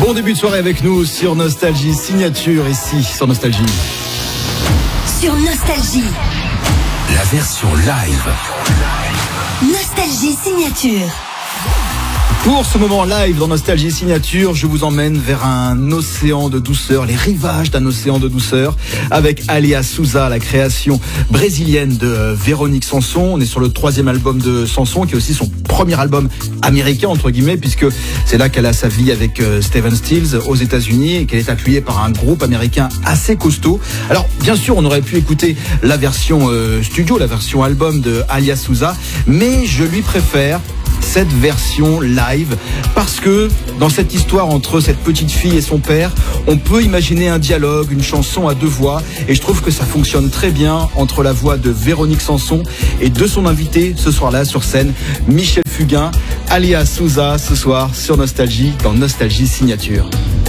Bon début de soirée avec nous sur Nostalgie Signature, ici sur Nostalgie. Sur Nostalgie. La version live. Nostalgie Signature. Pour ce moment live dans Nostalgie Signature, je vous emmène vers un océan de douceur, les rivages d'un océan de douceur, avec Alia Souza, la création brésilienne de Véronique Sanson. On est sur le 3e album de Sanson, qui est aussi son premier album américain, entre guillemets, puisque c'est là qu'elle a sa vie avec Stephen Stills aux États-Unis et qu'elle est appuyée par un groupe américain assez costaud. Alors, bien sûr, on aurait pu écouter la version studio, la version album de Alia Souza, mais je lui préfère cette version live parce que dans cette histoire entre cette petite fille et son père, on peut imaginer un dialogue, une chanson à deux voix, et je trouve que ça fonctionne très bien entre la voix de Véronique Sanson et de son invité ce soir-là sur scène, Michel Fugain. Alia Souza ce soir sur Nostalgie, dans Nostalgie Signature.